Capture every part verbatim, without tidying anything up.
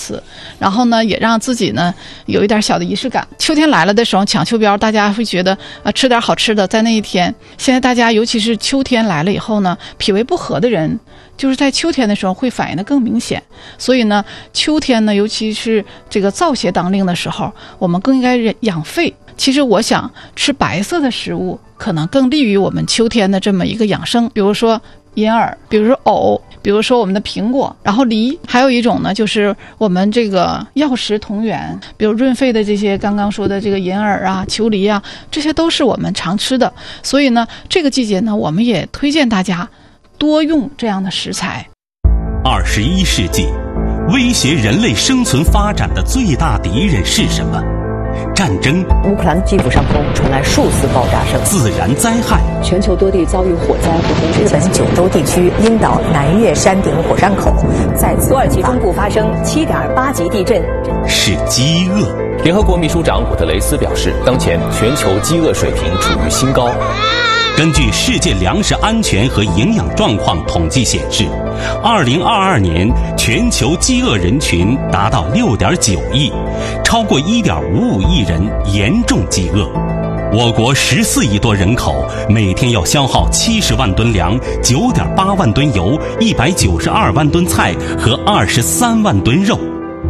次，然后呢，也让自己呢有一点小的仪式感。秋天来了的时候，抢秋膘，大家会觉得啊、呃，吃点好吃的，在那一天。现在大家尤其是秋天来了以后呢，脾胃不和的人，就是在秋天的时候会反应的更明显。所以呢，秋天呢，尤其是这个燥邪当令的时候，我们更应该养肺。其实我想吃白色的食物可能更利于我们秋天的这么一个养生，比如说银耳，比如说藕，比如说我们的苹果，然后梨，还有一种呢就是我们这个药食同源，比如润肺的这些刚刚说的这个银耳啊、秋梨啊，这些都是我们常吃的。所以呢，这个季节呢，我们也推荐大家多用这样的食材。 二十一世纪，威胁人类生存发展的最大敌人是什么？战争。 乌克兰基辅上空传来数次爆炸声。 自然灾害。 全球多地遭遇火灾。日本九州地区樱岛南岳山顶火山口再次。土耳其中部发生七点八级地震。 是饥饿。 联合国秘书长古特雷斯表示，当前全球饥饿水平处于新高。 根据世界粮食安全和营养状况统计显示，二零二二年全球饥饿人群达到 六点九亿，超过 一点五五亿人严重饥饿。我国十四亿多人口，每天要消耗七十万吨粮、九点八万吨油、一百九十二万吨菜和二十三万吨肉。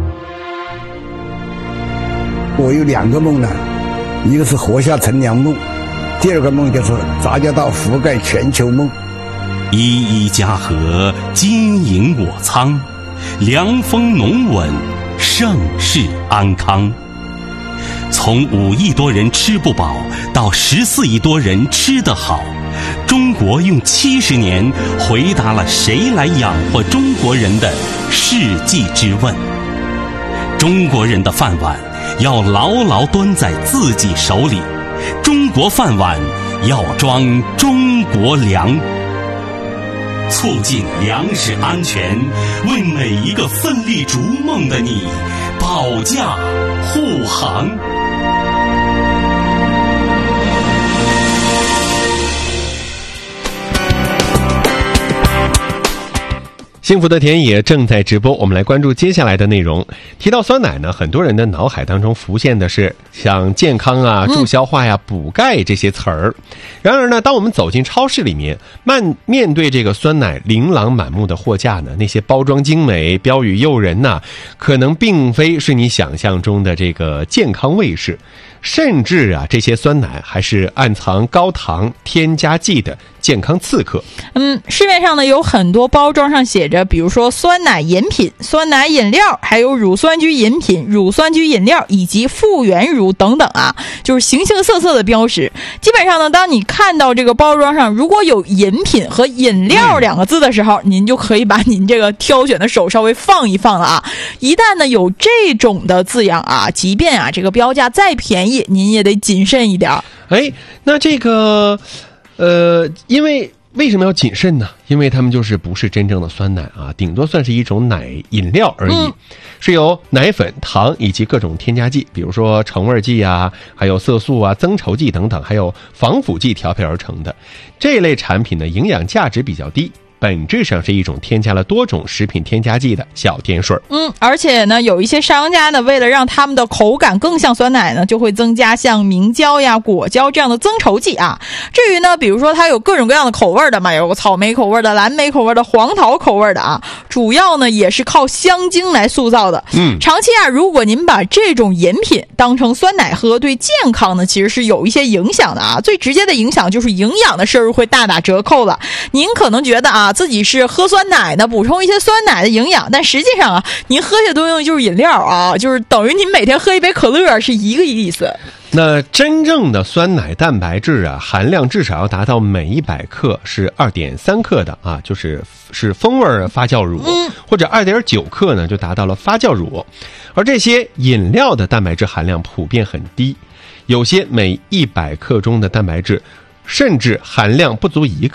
我有两个梦呢，一个是活下乘凉梦，第二个梦就是杂交道覆盖全球梦。 一一家和，金营我仓，凉风浓稳，盛世安康。从五亿多人吃不饱到十四亿多人吃得好，中国用七十年回答了谁来养活中国人的世纪之问。中国人的饭碗要牢牢端在自己手里，中国饭碗要装中国粮。促进粮食安全，为每一个奋力逐梦的你保驾护航。 幸福的田野正在直播，我们来关注接下来的内容。提到酸奶呢，很多人的脑海当中浮现的是像健康啊、助消化呀、补钙这些词儿。然而呢，当我们走进超市里面，慢面对这个酸奶琳琅满目的货架呢，那些包装精美、标语诱人呐、啊，可能并非是你想象中的这个健康卫士。甚至啊，这些酸奶还是暗藏高糖添加剂的健康刺客。 嗯，市面上呢有很多包装上写着，比如说酸奶饮品、酸奶饮料，还有乳酸菌饮品、乳酸菌饮料以及复原乳等等啊，就是形形色色的标识。基本上呢，当你看到这个包装上如果有饮品和饮料两个字的时候，嗯、您就可以把您这个挑选的手稍微放一放了啊。一旦呢有这种的字样啊，即便啊这个标价再便宜，您也得谨慎一点。 哎，那这个呃因为为什么要谨慎呢？因为它们就是不是真正的酸奶啊，顶多算是一种奶饮料而已、嗯、是由奶粉、糖以及各种添加剂，比如说成味剂啊，还有色素啊、增稠剂等等，还有防腐剂调配而成的。这类产品的营养价值比较低，本质上是一种添加了多种食品添加剂的小甜水。 嗯，而且呢，有一些商家呢，为了让他们的口感更像酸奶呢，就会增加像明胶呀、果胶这样的增稠剂啊。至于呢，比如说它有各种各样的口味的嘛，有草莓口味的、蓝莓口味的、黄桃口味的啊，主要呢也是靠香精来塑造的。嗯，长期啊，如果您把这种饮品当成酸奶喝，对健康呢其实是有一些影响的啊。最直接的影响就是营养的摄入会大打折扣了。您可能觉得啊，自己是喝酸奶的，补充一些酸奶的营养，但实际上啊，您喝下东西就是饮料啊，就是等于您每天喝一杯可乐是一个意思。 那真正的酸奶蛋白质啊，含量至少要达到每一百克是 二点三 克的啊，就是是风味发酵乳、嗯、或者 二点九 克呢就达到了发酵乳。而这些饮料的蛋白质含量普遍很低，有些每一百克中的蛋白质甚至含量不足一克，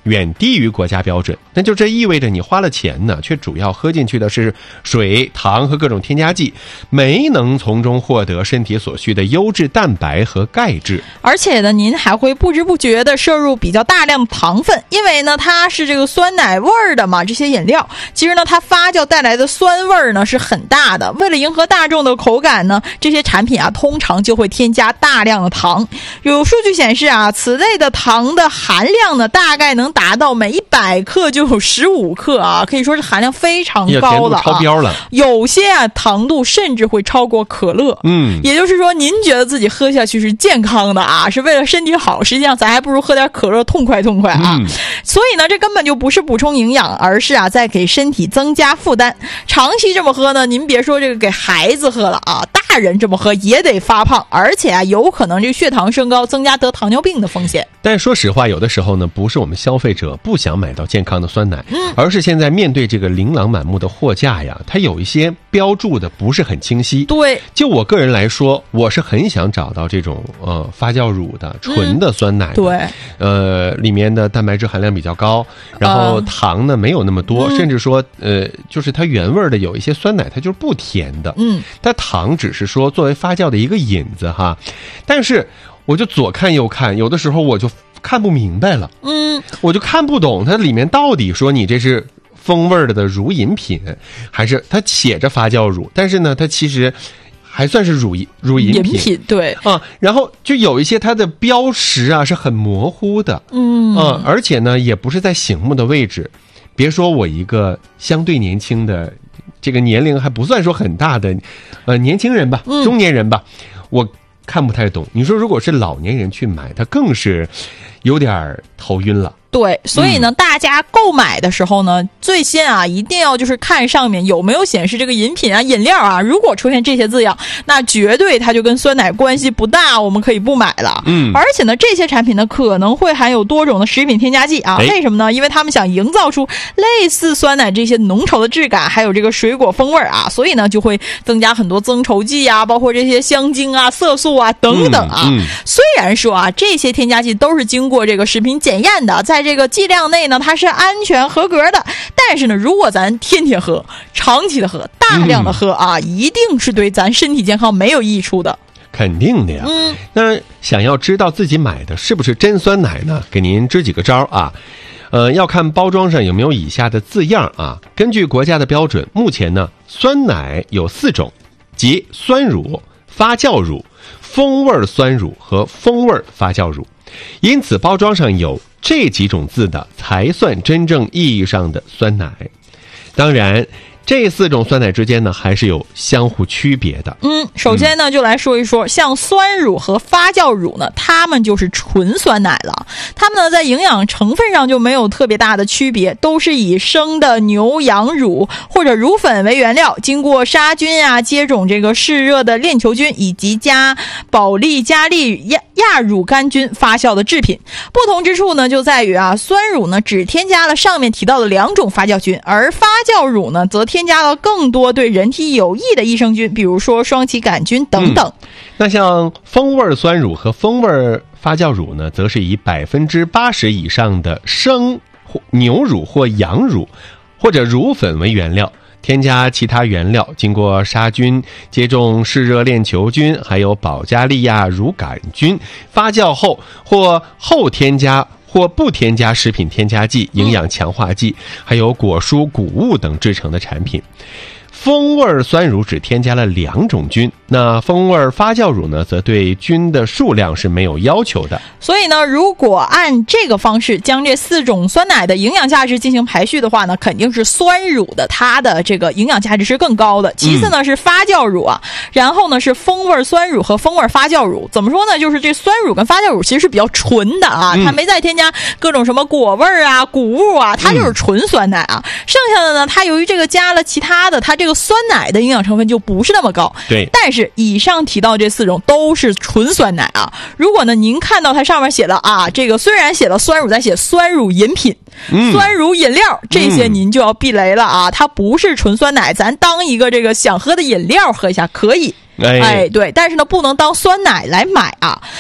远低于国家标准，那就这意味着你花了钱呢，却主要喝进去的是水、糖和各种添加剂，没能从中获得身体所需的优质蛋白和钙质。 而且呢，您还会不知不觉的摄入比较大量的糖分，因为呢它是这个酸奶味儿的嘛，这些饮料其实呢它发酵带来的酸味儿呢是很大的。为了迎合大众的口感呢，这些产品啊通常就会添加大量的糖。有数据显示啊，此类的糖的含量呢大概能达到每一百克就有十五克啊，可以说是含量非常高的、啊、 超标了。 有些啊糖度甚至会超过可乐。 嗯， 也就是说您觉得自己喝下去是健康的啊，是为了身体好，实际上咱还不如喝点可乐痛快痛快啊、嗯、所以呢这根本就不是补充营养，而是啊在给身体增加负担。长期这么喝呢，您别说这个给孩子喝了啊，大人这么喝也得发胖，而且啊有可能这个血糖升高，增加得糖尿病的风险。 但说实话，有的时候呢，不是我们消费者不想买到健康的酸奶、嗯、而是现在面对这个琳琅满目的货架呀，它有一些标注的不是很清晰。 对， 就我个人来说，我是很想找到这种呃发酵乳的纯的酸奶的、嗯、对，呃里面的蛋白质含量比较高，然后糖呢没有那么多、嗯、甚至说呃就是它原味的有一些酸奶它就是不甜的，嗯，它糖只是说作为发酵的一个引子哈。但是我就左看右看，有的时候我就看不明白了，嗯，我就看不懂它里面到底说你这是风味的乳饮品，还是它写着发酵乳，但是呢它其实还算是乳乳饮品， 饮品对啊，然后就有一些它的标识啊是很模糊的，嗯啊，而且呢也不是在醒目的位置。别说我一个相对年轻的，这个年龄还不算说很大的，呃年轻人吧，中年人吧，嗯、我看不太懂。你说如果是老年人去买，他更是有点头晕了。 对，所以呢、嗯、大家购买的时候呢，最先啊一定要就是看上面有没有显示这个饮品啊饮料啊，如果出现这些字样，那绝对它就跟酸奶关系不大，我们可以不买了。嗯，而且呢这些产品呢可能会含有多种的食品添加剂啊，为什么呢？因为他们想营造出类似酸奶这些浓稠的质感，还有这个水果风味啊，所以呢就会增加很多增稠剂啊，包括这些香精啊、色素啊等等啊。嗯嗯、虽然说啊这些添加剂都是经过这个食品检验的，在在这个剂量内呢它是安全合格的，但是呢如果咱天天喝、长期的喝、大量的喝啊、嗯、一定是对咱身体健康没有益处的。 肯定的呀。嗯，那想要知道自己买的是不是真酸奶呢，给您支几个招啊。呃，要看包装上有没有以下的字样啊。根据国家的标准，目前呢酸奶有四种，即酸乳、发酵乳、风味酸乳和风味发酵乳，因此包装上有这几种字的才算真正意义上的酸奶。当然这四种酸奶之间呢还是有相互区别的。 嗯，首先呢、嗯、就来说一说像酸乳和发酵乳呢，它们就是纯酸奶了。它们呢在营养成分上就没有特别大的区别，都是以生的牛羊乳或者乳粉为原料，经过杀菌啊、接种这个嗜热的链球菌以及加保利加利亚亚乳杆菌发酵的制品。不同之处呢就在于啊，酸乳呢只添加了上面提到的两种发酵菌，而发酵乳呢则添加了更多对人体有益的益生菌，比如说双歧杆菌等等、嗯、 那像风味酸乳和风味发酵乳呢，则是以百分之八十以上的生牛乳或羊乳或者乳粉为原料，添加其他原料，经过杀菌、接种嗜热链球菌还有保加利亚乳杆菌发酵后，或后添加或不添加食品添加剂、营养强化剂还有果蔬谷物等制成的产品。风味酸乳只添加了两种菌，那风味发酵乳呢，则对菌的数量是没有要求的。 所以呢，如果按这个方式将这四种酸奶的营养价值进行排序的话呢，肯定是酸乳的它的这个营养价值是更高的。其次呢、嗯、是发酵乳啊，然后呢是风味酸乳和风味发酵乳。怎么说呢？就是这酸乳跟发酵乳其实是比较纯的啊，嗯、它没再添加各种什么果味啊、谷物啊，它就是纯酸奶啊。嗯、剩下的呢，它由于这个加了其他的，它这个酸奶的营养成分就不是那么高。 对， 但是以上提到这四种都是纯酸奶啊。如果呢您看到它上面写了啊，这个虽然写了酸乳，在写酸乳饮品、嗯、酸乳饮料，这些您就要避雷了啊，它不是纯酸奶，咱当一个这个想喝的饮料喝一下可以。哎, 哎，对，但是呢不能当酸奶来买啊。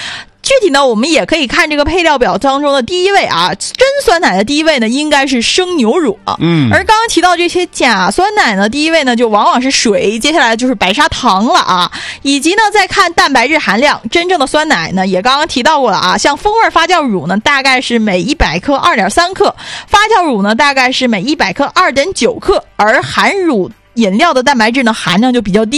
具体呢，我们也可以看这个配料表当中的第一位啊，真酸奶的第一位呢应该是生牛乳啊。 嗯， 而刚刚提到这些假酸奶呢，第一位呢就往往是水，接下来就是白砂糖了啊。以及呢再看蛋白质含量，真正的酸奶呢也刚刚提到过了啊，像风味发酵乳呢大概是每一百克 二点三克，发酵乳呢大概是每一百克 二点九克，而含乳饮料的蛋白质呢含量就比较低。